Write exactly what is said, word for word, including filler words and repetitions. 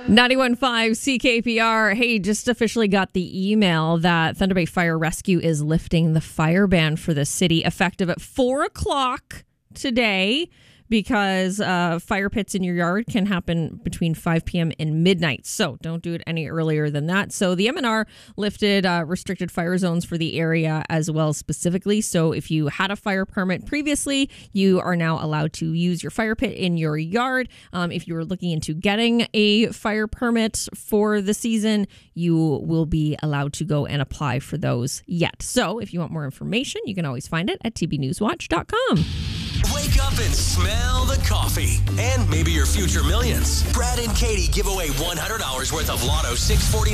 ninety-one point five C K P R. Hey, just officially got the email that Thunder Bay Fire Rescue is lifting the fire ban for the city effective at four o'clock today, because uh, fire pits in your yard can happen between five p.m. and midnight. So don't do it any earlier than that. So the M N R lifted uh, restricted fire zones for the area as well specifically. So if you had a fire permit previously, you are now allowed to use your fire pit in your yard. Um, if you were looking into getting a fire permit for the season, you will be allowed to go and apply for those yet. So if you want more information, you can always find it at t b news watch dot com. Wake up and smell the coffee. And maybe your future millions. Brad and Katie give away one hundred dollars worth of Lotto six forty